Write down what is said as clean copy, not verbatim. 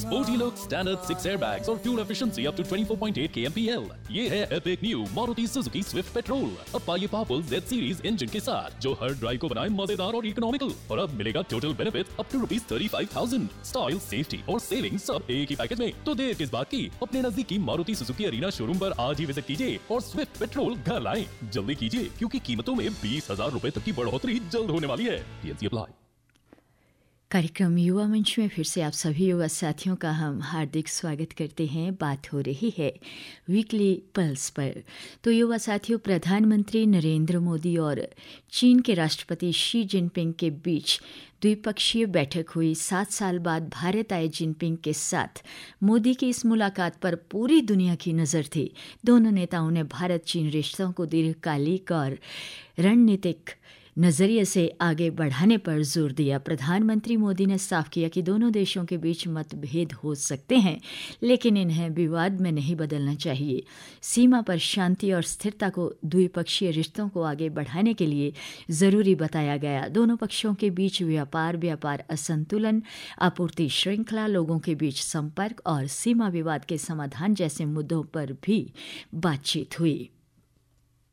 Sporty look, standard 6 airbags और fuel efficiency up to 24.8 kmpl। ये है epic new Maruti Suzuki Swift petrol. अब पाइए पावरफुल Z सीरीज इंजन के साथ जो हर ड्राइव को बनाए मजेदार और इकोनॉमिकल। और अब मिलेगा total benefit up to ₹35,000। Style, safety और सेविंग सब एक ही पैकेज में। तो देर किस बात की, अपने नजदीकी मारुति सुजुकी अरीना शोरूम पर आज ही विजिट कीजिए और स्विफ्ट पेट्रोल घर लाएं। जल्दी कीजिए क्योंकि कीमतों में 20,000 रुपए तक की बढ़ोतरी जल्द होने वाली है। TNC apply. कार्यक्रम युवा मंच में फिर से आप सभी युवा साथियों का हम हार्दिक स्वागत करते हैं। बात हो रही है वीकली पल्स पर। तो युवा साथियों, प्रधानमंत्री नरेंद्र मोदी और चीन के राष्ट्रपति शी जिनपिंग के बीच द्विपक्षीय बैठक हुई। 7 साल बाद भारत आए जिनपिंग के साथ मोदी की इस मुलाकात पर पूरी दुनिया की नज़र थी। दोनों नेताओं ने भारत चीन रिश्तों को दीर्घकालिक और रणनीतिक नज़रिए से आगे बढ़ाने पर जोर दिया। प्रधानमंत्री मोदी ने साफ किया कि दोनों देशों के बीच मतभेद हो सकते हैं, लेकिन इन्हें विवाद में नहीं बदलना चाहिए। सीमा पर शांति और स्थिरता को द्विपक्षीय रिश्तों को आगे बढ़ाने के लिए ज़रूरी बताया गया। दोनों पक्षों के बीच व्यापार असंतुलन, आपूर्ति श्रृंखला, लोगों के बीच संपर्क और सीमा विवाद के समाधान जैसे मुद्दों पर भी बातचीत हुई।